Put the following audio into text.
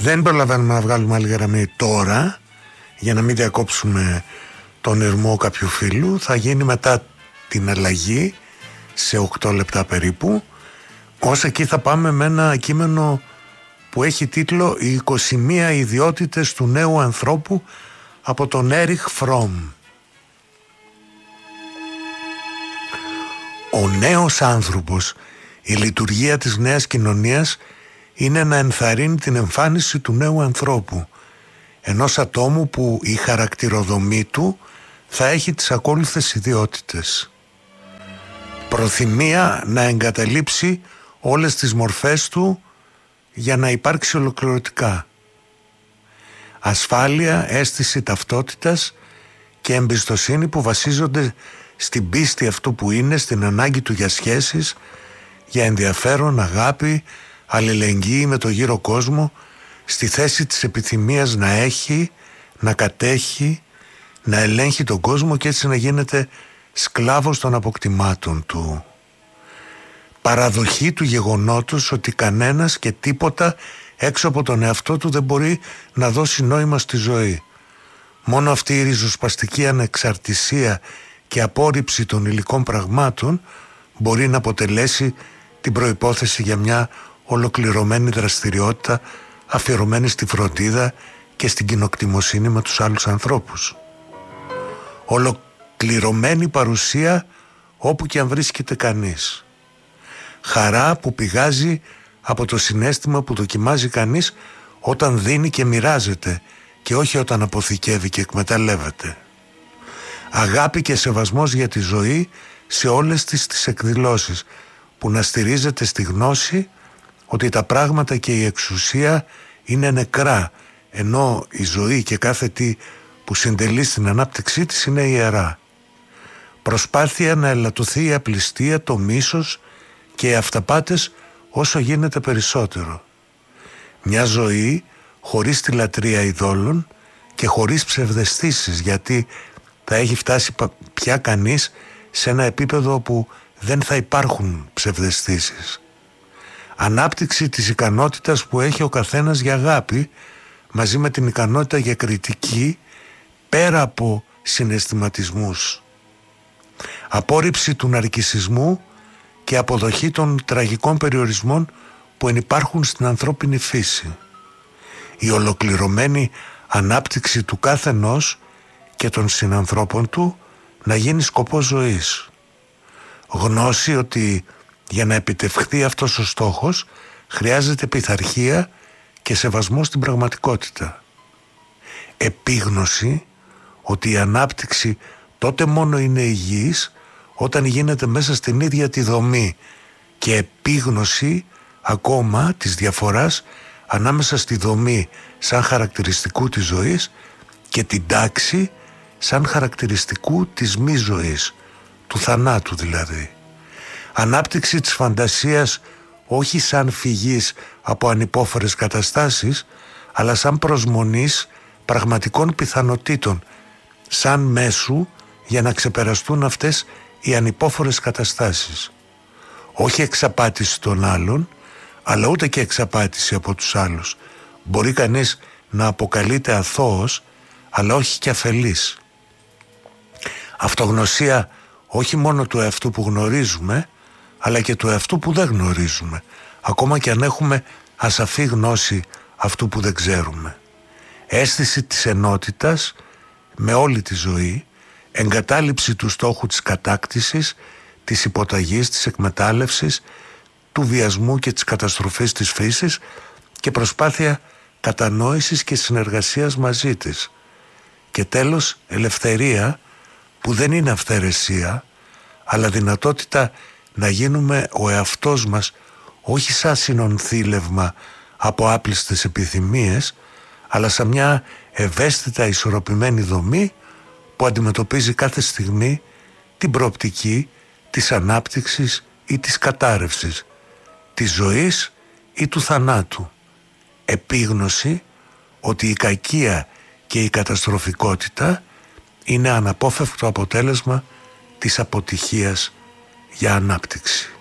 Δεν προλαβαίνουμε να βγάλουμε άλλη γραμμή τώρα, για να μην διακόψουμε τον ηρμό κάποιου φίλου. Θα γίνει μετά την αλλαγή σε 8 λεπτά περίπου. Ως εκεί θα πάμε με ένα κείμενο που έχει τίτλο «Οι 21 ιδιότητες του νέου ανθρώπου» από τον Έριχ Φρόμ. Ο νέος άνθρωπος, η λειτουργία της νέας κοινωνίας είναι να ενθαρρύνει την εμφάνιση του νέου ανθρώπου, ενός ατόμου που η χαρακτηροδομή του θα έχει τις ακόλουθες ιδιότητες. Προθυμία να εγκαταλείψει όλες τις μορφές του για να υπάρξει ολοκληρωτικά. Ασφάλεια, αίσθηση ταυτότητας και εμπιστοσύνη που βασίζονται στην πίστη αυτού που είναι, στην ανάγκη του για σχέσεις, για ενδιαφέρον, αγάπη, αλληλεγγύη με το γύρο κόσμο, στη θέση της επιθυμίας να έχει, να κατέχει, να ελέγχει τον κόσμο και έτσι να γίνεται σκλάβος των αποκτημάτων του. Παραδοχή του γεγονότος ότι κανένας και τίποτα έξω από τον εαυτό του δεν μπορεί να δώσει νόημα στη ζωή. Μόνο αυτή η ριζοσπαστική ανεξαρτησία και απόρριψη των υλικών πραγμάτων μπορεί να αποτελέσει την προϋπόθεση για μια ολοκληρωμένη δραστηριότητα αφιερωμένη στη φροντίδα και στην κοινοκτημοσύνη με τους άλλους ανθρώπους. Ολοκληρωμένη παρουσία όπου και αν βρίσκεται κανείς. Χαρά που πηγάζει από το συναίσθημα που δοκιμάζει κανείς όταν δίνει και μοιράζεται και όχι όταν αποθηκεύει και εκμεταλλεύεται. Αγάπη και σεβασμός για τη ζωή σε όλες τις εκδηλώσεις που να στηρίζεται στη γνώση ότι τα πράγματα και η εξουσία είναι νεκρά, ενώ η ζωή και κάθε τι που συντελεί στην ανάπτυξή της είναι ιερά. Προσπάθεια να ελαττωθεί η απληστία, το μίσος και οι αυταπάτες όσο γίνεται περισσότερο. Μια ζωή χωρίς τη λατρεία ειδόλων και χωρίς ψευδαισθήσεις, γιατί θα έχει φτάσει πια κανείς σε ένα επίπεδο όπου δεν θα υπάρχουν ψευδαισθήσεις. Ανάπτυξη της ικανότητας που έχει ο καθένας για αγάπη, μαζί με την ικανότητα για κριτική πέρα από συναισθηματισμούς. Απόρριψη του ναρκισσισμού και αποδοχή των τραγικών περιορισμών που ενυπάρχουν στην ανθρώπινη φύση. Η ολοκληρωμένη ανάπτυξη του καθενός και των συνανθρώπων του να γίνει σκοπός ζωής. Γνώση ότι για να επιτευχθεί αυτός ο στόχος χρειάζεται πειθαρχία και σεβασμό στην πραγματικότητα. Επίγνωση ότι η ανάπτυξη τότε μόνο είναι υγιής όταν γίνεται μέσα στην ίδια τη δομή, και επίγνωση ακόμα της διαφοράς ανάμεσα στη δομή σαν χαρακτηριστικού της ζωής και την τάξη σαν χαρακτηριστικού της μη ζωής, του θανάτου δηλαδή. Ανάπτυξη της φαντασίας όχι σαν φυγής από ανυπόφορες καταστάσεις, αλλά σαν προσμονής πραγματικών πιθανοτήτων, σαν μέσου για να ξεπεραστούν αυτές οι ανυπόφορες καταστάσεις. Όχι εξαπάτηση των άλλων, αλλά ούτε και εξαπάτηση από τους άλλους. Μπορεί κανείς να αποκαλείται αθώος, αλλά όχι και αφελής. Αυτογνωσία όχι μόνο του εαυτού που γνωρίζουμε, αλλά και του εαυτού που δεν γνωρίζουμε, ακόμα και αν έχουμε ασαφή γνώση αυτού που δεν ξέρουμε. Αίσθηση της ενότητας με όλη τη ζωή, εγκατάλειψη του στόχου της κατάκτησης, της υποταγής, της εκμετάλλευσης, του βιασμού και της καταστροφής της φύσης και προσπάθεια κατανόησης και συνεργασίας μαζί της. Και τέλος, ελευθερία που δεν είναι αυθαιρεσία, αλλά δυνατότητα να γίνουμε ο εαυτός μας όχι σαν συνονθήλευμα από άπλιστες επιθυμίες, αλλά σαν μια ευαίσθητα ισορροπημένη δομή που αντιμετωπίζει κάθε στιγμή την προοπτική της ανάπτυξης ή της κατάρρευσης, της ζωής ή του θανάτου. Επίγνωση ότι η κακία και η καταστροφικότητα είναι αναπόφευκτο αποτέλεσμα της αποτυχίας για ανάπτυξη.